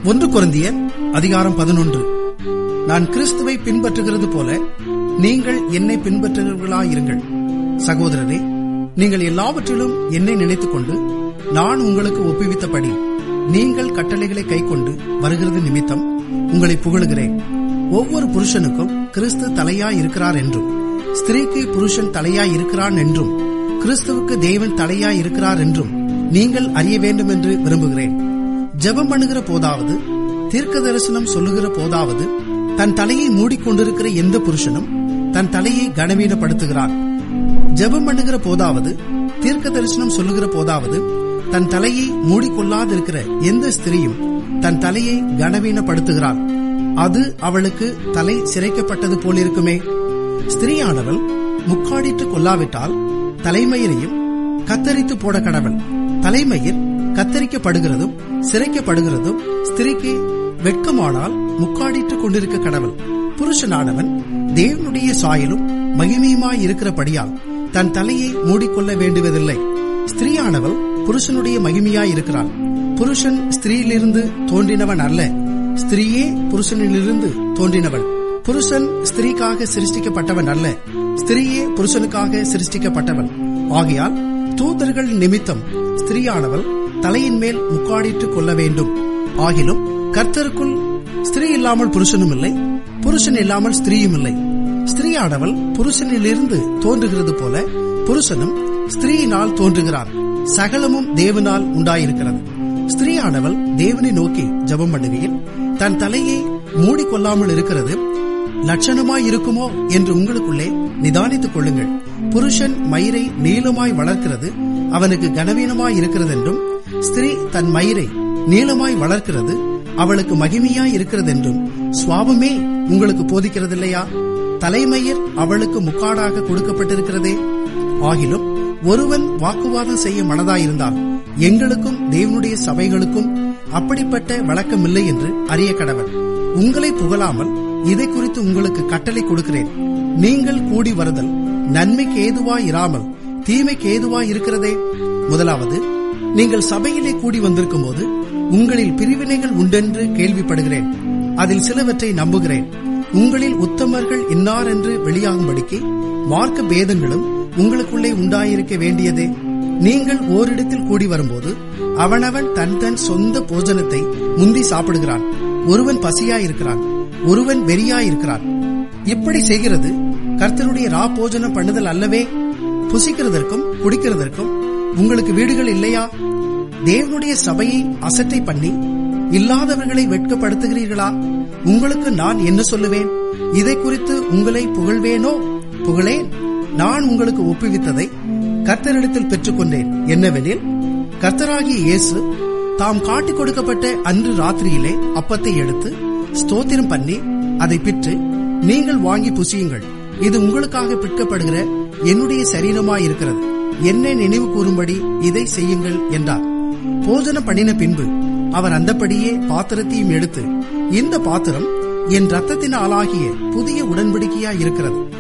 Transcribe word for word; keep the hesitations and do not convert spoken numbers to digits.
ஒன்று கொரிந்தியர் அதிகாரம் பதினொன்று. நான் கிறிஸ்துவை பின்பற்றுகிறது போல நீங்கள் என்னை பின்பற்றுகிறவர்களாயிருங்கள். சகோதரரே, நீங்கள் எல்லாவற்றிலும் என்னை நினைத்துக் கொண்டு நான் உங்களுக்கு ஒப்புவித்தபடி நீங்கள் கட்டளைகளை கைக்கொண்டு வருகிறது நிமித்தம் உங்களை புகழுகிறேன். ஒவ்வொரு புருஷனுக்கும் கிறிஸ்து தலையாய் இருக்கிறார் என்றும், ஸ்திரீக்கு புருஷன் தலையாய் இருக்கிறான் என்றும், கிறிஸ்துவுக்கு தேவன் தலையாய் இருக்கிறார் என்றும் நீங்கள் அறிய வேண்டும் என்று விரும்புகிறேன். ஜெபம் பண்ணுகிற போதாவது, தீர்க்க தரிசனம் சொல்லுகிற போதாவது, தன் தலையை மூடிக்கொண்டிருக்கிற எந்த புருஷனும் தன் தலையை கனவீனப்படுத்துகிறான். ஜெபம் பண்ணுகிற போதாவது, தீர்க்க தரிசனம் சொல்லுகிற போதாவது, தன் தலையை மூடிக்கொள்ளாதிருக்கிற எந்த ஸ்திரீயும் தன் தலையை கனவீனப்படுத்துகிறாள். அது அவளுக்கு தலை சிரைக்கப்பட்டது போலிருக்குமே. ஸ்திரீயானவள் முக்காடிட்டுக் கொள்ளாவிட்டால் தலைமயிரையும் கத்தரித்து போட கடவள். தலைமயிர் கத்தரிக்கப்படுகிறதும் சிரைக்கப்படுகிறதும் ஸ்திரீக்கு வெட்கமானால் முக்காடிட்டுக் கொண்டிருக்க கடவள். புருஷனானவன் தேவனுடைய சாயலும் மகிமையுமாய் இருக்கிறபடியால் தன் தலையை மூடிக்கொள்ள வேண்டுவதில்லை. ஸ்திரீயானவள் புருஷனுடைய மகிமையாய் இருக்கிறாள். புருஷன் ஸ்திரீயிலிருந்து தோன்றினவன் அல்ல, ஸ்திரீயே புருஷனிலிருந்து தோன்றினவள். புருஷன் ஸ்திரீக்காக சிருஷ்டிக்கப்பட்டவன் அல்ல, ஸ்திரீயே புருஷனுக்காக சிருஷ்டிக்கப்பட்டவள். ஆகையால் தூதர்கள் நிமித்தம் ஸ்திரீயானவள் தலையின் மேல் முக்காடிட்டுக் கொள்ள வேண்டும். ஆகிலும் கர்த்தருக்குள் ஸ்திரீ இல்லாமல் புருஷனும் இல்லை, புருஷன் இல்லாமல் ஸ்திரீயும் இல்லை. ஸ்திரீயானவள் புருஷனிலிருந்து தோன்றுகிறது போல புருஷனும் ஸ்திரீயினால் தோன்றுகிறான். சகலமும் தேவனால் உண்டாயிருக்கிறது. ஸ்திரீயானவள் தேவனை நோக்கி ஜெபம் பண்ணுகையில் தன் தலையை மூடிக்கொள்ளாமல் இருக்கிறது லட்சணமாய் இருக்குமோ என்று உங்களுக்குள்ளே நிதானித்துக் கொள்ளுங்கள். புருஷன் மயிரை நீளமாய் வளர்க்கிறது அவனுக்கு கனவீனமாய் இருக்கிறது என்றும், ஸ்திரீ தன் மயிரை நீளமாய் வளர்க்கிறது அவளுக்கு மகிமையாய் இருக்கிறது என்றும் சுவாபமே உங்களுக்கு போதிக்கிறதில்லையா? தலைமயிர் அவளுக்கு முக்காடாக கொடுக்கப்பட்டிருக்கிறதே. ஆகிலும் ஒருவன் வாக்குவாதம் செய்ய மனதாயிருந்தால் எங்களுக்கும் தேவனுடைய சபைகளுக்கும் அப்படிப்பட்ட வழக்கமில்லை என்று அறிய கடவன். உங்களை புகழாமல் இதை குறித்து உங்களுக்கு கட்டளை கொடுக்கிறேன். நீங்கள் கூடி வருதல் நன்மைக்கு ஏதுவாய் இராமல் தீமைக்கு ஏதுவாய் இருக்கிறதே. முதலாவது, நீங்கள் சபையிலே கூடி வந்திருக்கும் போது உங்களில் பிரிவினைகள் உண்டென்று கேள்விப்படுகிறேன். அதில் சிலவற்றை நம்புகிறேன். உங்களில் உத்தமர்கள் இன்னார் என்று வெளியாகும்படிக்கு மார்க்க பேதங்களும் உங்களுக்குள்ளே உண்டாயிருக்க வேண்டியதே. நீங்கள் ஓரிடத்தில் கூடி வரும்போது அவனவன் தன் தன் சொந்த போஜனத்தை முந்தி சாப்பிடுகிறான். ஒருவன் பசியாயிருக்கிறான், ஒருவன் வெறியாயிருக்கிறான். இப்படி செய்கிறது கர்த்தருடைய ரா போஜனம் பண்ணுதல் அல்லவே. புசிக்கிறதற்கும் குடிக்கிறதற்கும் உங்களுக்கு வீடுகள் இல்லையா? தேவனுடைய சபையை அசட்டை பண்ணி இல்லாதவர்களை வெட்கப்படுத்துகிறீர்களா? உங்களுக்கு நான் என்ன சொல்லுவேன்? இதை குறித்து உங்களை புகழ்வேனோ? புகழேன். நான் உங்களுக்கு ஒப்புவித்ததை கர்த்தரிடத்தில் பெற்றுக்கொண்டேன். என்னவெனில், கர்த்தராகிய இயேசு தாம் காட்டிக் கொடுக்கப்பட்ட அன்று ராத்திரியிலே அப்பத்தை எடுத்து ஸ்தோத்திரம் பண்ணி அதை பிற்று, நீங்கள் வாங்கி புசியுங்கள், இது உங்களுக்காக பிற்கப்படுகிற என்னுடைய சரீரமாயிருக்கிறது, என்னை நினைவு கூறும்படி இதை செய்யுங்கள் என்றார். போஜனம் பண்ணின பின்பு அவர் அந்தபடியே பாத்திரத்தையும் எடுத்து, இந்த பாத்திரம் என் இரத்தத்தினாலாகிய புதிய உடன்படிக்கையாய் இருக்கிறது.